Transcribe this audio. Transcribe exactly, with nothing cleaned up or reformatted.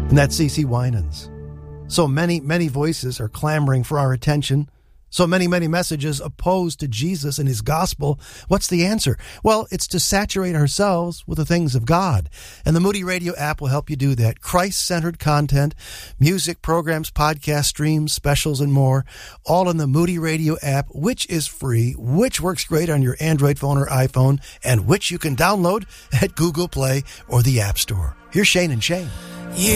And that's CeCe Winans. So many, many voices are clamoring for our attention. So many, many messages opposed to Jesus and his gospel. What's the answer? Well, it's to saturate ourselves with the things of God. And the Moody Radio app will help you do that. Christ-centered content, music, programs, podcast streams, specials, and more, all in the Moody Radio app, which is free, which works great on your Android phone or iPhone, and which you can download at Google Play or the App Store. Here's Shane and Shane. You